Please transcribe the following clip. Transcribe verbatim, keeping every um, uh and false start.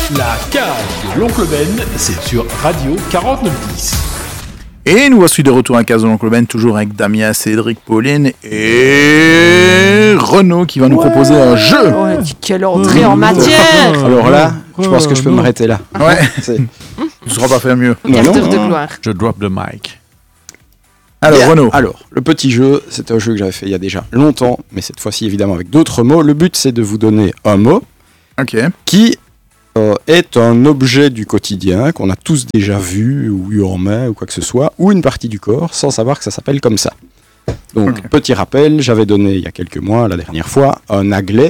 La cave de l'oncle Ben, c'est sur Radio quarante-neuf dix. Et nous voici de retour à la cave de l'oncle Ben, toujours avec Damien, Cédric, Pauline et Renaud qui va nous ouais. proposer un jeu. Ouais, quelle entrée en matière. Alors là, je pense que je peux m'arrêter là. Ouais, c'est... tu ne sauras pas faire mieux. Quart d'heure de gloire. Je drop the mic. Alors Bien. Renaud. Alors, le petit jeu, c'est un jeu que j'avais fait il y a déjà longtemps, mais cette fois-ci évidemment avec d'autres mots. Le but, c'est de vous donner un mot okay. qui euh, est un objet du quotidien qu'on a tous déjà vu ou eu en main ou quoi que ce soit, ou une partie du corps, sans savoir que ça s'appelle comme ça. Donc, okay. Petit rappel, j'avais donné il y a quelques mois, la dernière fois, un aglet